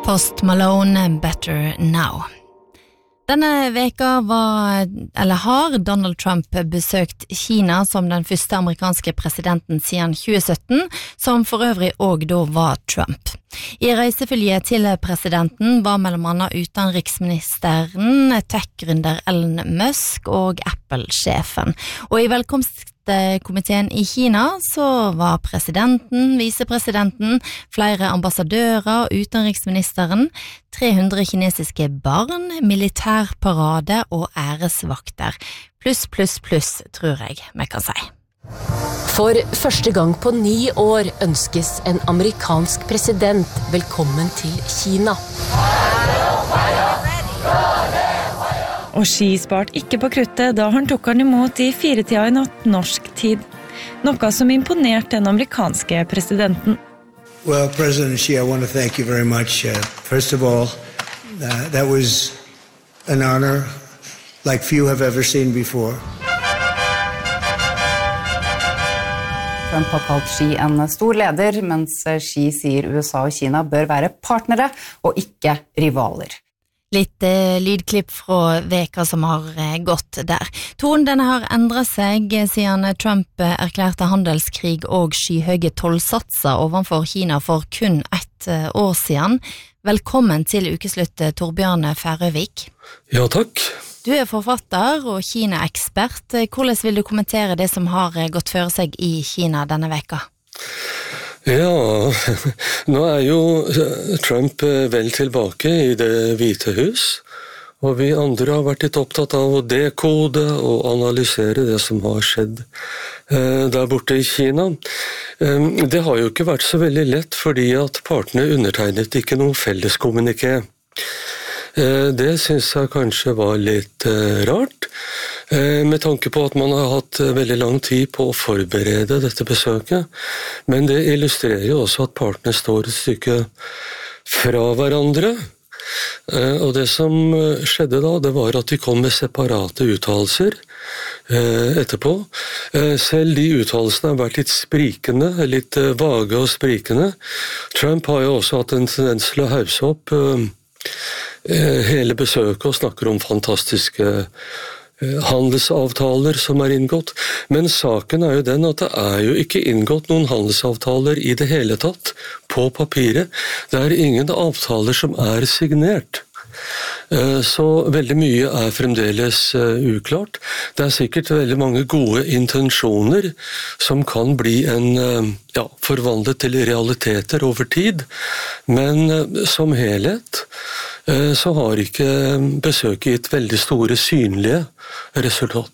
Post Malone, Better Now. Denne veka har Donald Trump besøkt Kina som den første amerikanske presidenten siden 2017, som for øvrig også da var Trump. I reisefølget til presidenten var mellom annet utenriksministeren, tech-gründer Elon Musk og Apple-sjefen. Og i velkomstkomiteen i Kina så var presidenten, visepresidenten, flere ambassadører, utenriksministeren, 300 kinesiske barn, militærparade og æresvakter. Pluss, tror jeg vi kan si. For første gang på 9 år ønskes en amerikansk president velkommen til Kina. Og Xi spart ikke på kruttet da han tok han imot I 4-tida I natt norsk tid. Noe som imponerte den amerikanske presidenten. Well, President Xi, I want to thank you very much. First of all, that was an honor like few have ever seen before. Trump har kalt Xi en stor leder, mens Xi sier USA og Kina bør være partnere og ikke rivaler. Litt lydklipp fra veka som har gått der. Tonen denne har endret seg siden Trump erklærte handelskrig og skyhøye tollsatser overfor Kina for kun 1 år siden. Velkommen til ukeslutt, Torbjørn Færøvik. Ja, takk. Du forfatter og Kina-ekspert. Hvordan vil du kommentere det som har gått for seg I Kina denne veka? Ja, nå jo Trump vel tilbake I det hvite hus, og vi andre har vært litt opptatt av å dekode og analysere det som har skjedd der borte I Kina. Det har jo ikke vært så veldig lett, fordi at partene undertegnet ikke noen felles kommuniké. Det synes jeg kanskje var litt rart, med tanke på at man har hatt veldig lang tid på å forberede dette besøket, men det illustrerer jo også at partene står et stykke fra hverandre, og det som skjedde da, det var at de kom med separate uttalelser etterpå. Selv de uttalelsene har vært litt sprikende, litt vage og sprikende. Trump har jo også hatt en tendens til å hause opp hele besøket og snakker om fantastiske handelsavtaler som inngått, men saken jo den at det jo ikke inngått noen handelsavtaler I det hele tatt på papiret. Det ingen avtaler som signert. Så veldig mye fremdeles uklart. Det sikkert veldig mange gode intensjoner som kan bli forvandlet til realiteter over tid, men som helhet så har ikke besøket gitt veldig store synlige resultat.